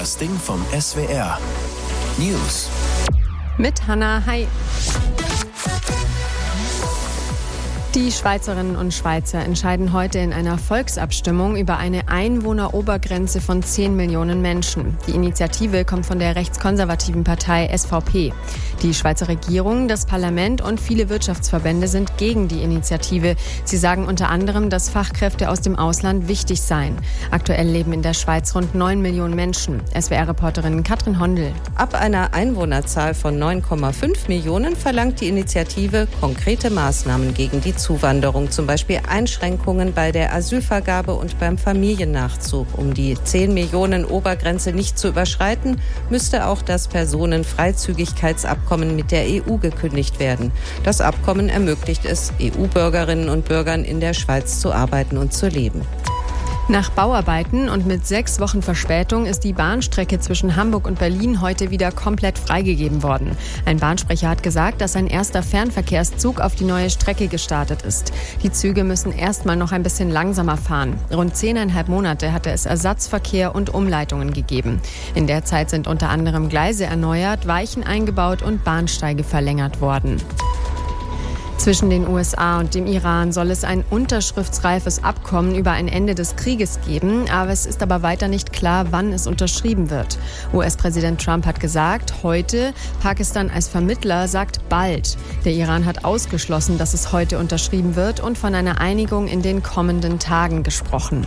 Das Ding vom SWR. News. Mit Hannah, hi. Die Schweizerinnen und Schweizer entscheiden heute in einer Volksabstimmung über eine Einwohnerobergrenze von 10 Millionen Menschen. Die Initiative kommt von der rechtskonservativen Partei SVP. Die Schweizer Regierung, das Parlament und viele Wirtschaftsverbände sind gegen die Initiative. Sie sagen unter anderem, dass Fachkräfte aus dem Ausland wichtig seien. Aktuell leben in der Schweiz rund 9 Millionen Menschen. SWR-Reporterin Katrin Hondel. Ab einer Einwohnerzahl von 9,5 Millionen verlangt die Initiative konkrete Maßnahmen gegen die Zuwanderung, zum Beispiel Einschränkungen bei der Asylvergabe und beim Familiennachzug. Um die 10 Millionen Obergrenze nicht zu überschreiten, müsste auch das Personenfreizügigkeitsabkommen mit der EU gekündigt werden. Das Abkommen ermöglicht es, EU-Bürgerinnen und Bürgern in der Schweiz zu arbeiten und zu leben. Nach Bauarbeiten und mit 6 Wochen Verspätung ist die Bahnstrecke zwischen Hamburg und Berlin heute wieder komplett freigegeben worden. Ein Bahnsprecher hat gesagt, dass ein erster Fernverkehrszug auf die neue Strecke gestartet ist. Die Züge müssen erstmal noch ein bisschen langsamer fahren. Rund 10,5 Monate hatte es Ersatzverkehr und Umleitungen gegeben. In der Zeit sind unter anderem Gleise erneuert, Weichen eingebaut und Bahnsteige verlängert worden. Zwischen den USA und dem Iran soll es ein unterschriftsreifes Abkommen über ein Ende des Krieges geben, aber es ist aber weiter nicht klar, wann es unterschrieben wird. US-Präsident Trump hat gesagt, heute, Pakistan als Vermittler sagt bald. Der Iran hat ausgeschlossen, dass es heute unterschrieben wird und von einer Einigung in den kommenden Tagen gesprochen.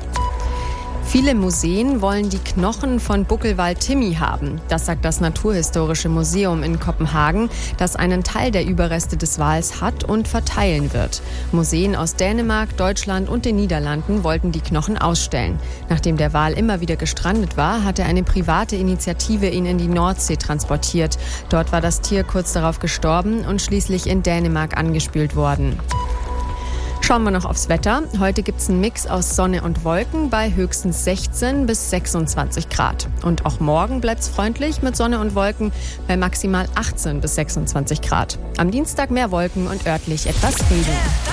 Viele Museen wollen die Knochen von Buckelwal Timmy haben. Das sagt das Naturhistorische Museum in Kopenhagen, das einen Teil der Überreste des Wals hat und verteilen wird. Museen aus Dänemark, Deutschland und den Niederlanden wollten die Knochen ausstellen. Nachdem der Wal immer wieder gestrandet war, hatte eine private Initiative ihn in die Nordsee transportiert. Dort war das Tier kurz darauf gestorben und schließlich in Dänemark angespült worden. Schauen wir noch aufs Wetter. Heute gibt es einen Mix aus Sonne und Wolken bei höchstens 16 bis 26 Grad. Und auch morgen bleibt es freundlich mit Sonne und Wolken bei maximal 18 bis 26 Grad. Am Dienstag mehr Wolken und örtlich etwas Regen.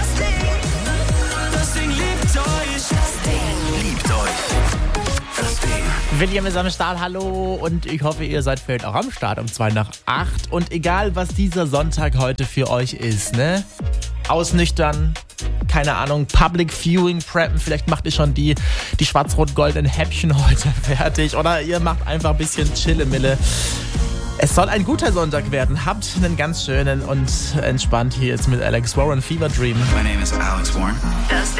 Das Ding liebt euch. Das Ding liebt euch. Das Ding. William ist am Start, hallo, und ich hoffe, ihr seid vielleicht auch am Start um 7:55. Und egal, was dieser Sonntag heute für euch ist, ne? Ausnüchtern, keine Ahnung, Public Viewing preppen, vielleicht macht ihr schon die schwarz-rot-goldenen Häppchen heute fertig oder ihr macht einfach ein bisschen Chillemille. Es soll ein guter Sonntag werden. Habt einen ganz schönen und entspannt hier jetzt mit Alex Warren, Fever Dream. My name is Alex Warren. Das